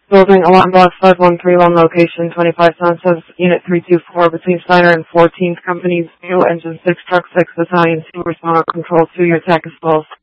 Building Alarm Box 5131, location 25 Sunset, Unit 324, between Steiner and 14th Companies, new engine 6, truck 6, battalion 2, responder control 2, your attack is false.